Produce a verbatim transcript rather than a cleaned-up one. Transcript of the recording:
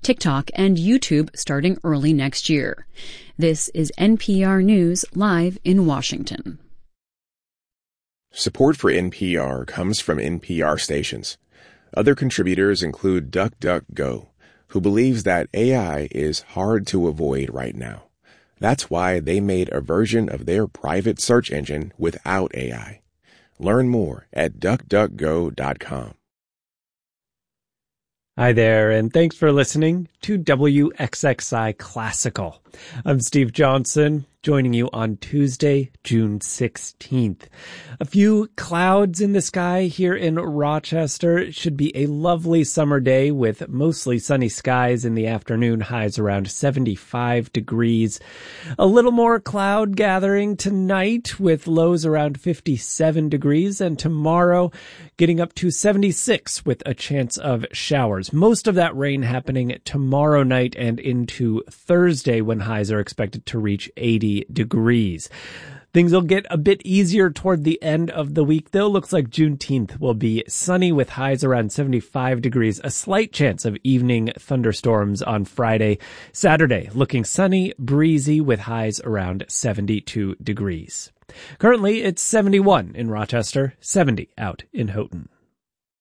TikTok, and YouTube starting early next year. This is N P R News live in Washington. Support for N P R comes from N P R stations. Other contributors include DuckDuckGo, who believes that A I is hard to avoid right now. That's why they made a version of their private search engine without A I. Learn more at duck duck go dot com. Hi there, and thanks for listening to W X X I Classical. I'm Steve Johnson, joining you on Tuesday, June sixteenth. A few clouds in the sky here in Rochester. It should be a lovely summer day with mostly sunny skies in the afternoon, highs around seventy-five degrees. A little more cloud gathering tonight with lows around fifty-seven degrees, and tomorrow getting up to seventy-six with a chance of showers. Most of that rain happening tomorrow night and into Thursday when highs are expected to reach eighty degrees. Things will get a bit easier toward the end of the week, though. Looks like Juneteenth will be sunny with highs around seventy-five degrees. A slight chance of evening thunderstorms on Friday. Saturday, looking sunny, breezy with highs around seventy-two degrees. Currently, it's seventy-one in Rochester, seventy out in Houghton.